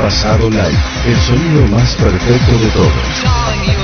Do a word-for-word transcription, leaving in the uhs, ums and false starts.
Pasado Live, el sonido más perfecto de todos.